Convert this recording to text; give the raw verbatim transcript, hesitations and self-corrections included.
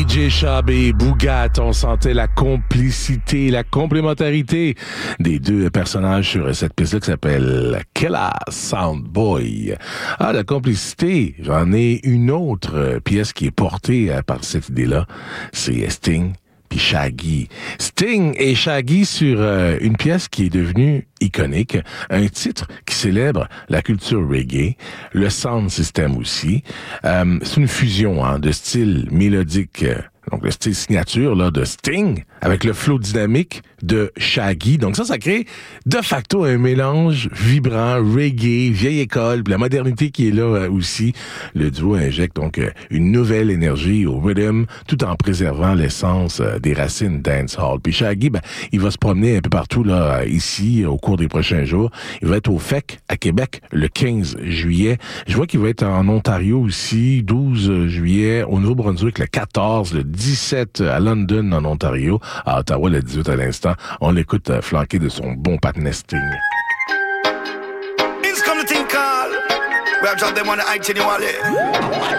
D J Chab et Boogat, on sentait la complicité, la complémentarité des deux personnages sur cette pièce-là qui s'appelle Killa Soundboy. Ah, la complicité, j'en ai une autre pièce qui est portée par cette idée-là, c'est Sting puis Shaggy. Sting et Shaggy sur euh, une pièce qui est devenue iconique, un titre qui célèbre la culture reggae, le sound system aussi. Euh, c'est une fusion hein, de styles mélodiques, euh, donc le style signature là de Sting avec le flow dynamique de Shaggy. Donc ça, ça crée de facto un mélange vibrant, reggae, vieille école, puis la modernité qui est là euh, aussi. Le duo injecte donc euh, une nouvelle énergie au rhythm, tout en préservant l'essence euh, des racines dancehall. Puis Shaggy, ben, il va se promener un peu partout là, ici, au cours des prochains jours. Il va être au F E C à Québec le quinze juillet. Je vois qu'il va être en Ontario aussi, douze juillet, au Nouveau-Brunswick le quatorze, le dix-sept à London en Ontario, à Ottawa le dix-huit à l'instant. On l'écoute euh, flanqué de son bon patinet Sting. It's come to think all. We have dropped them on the I T N wallet.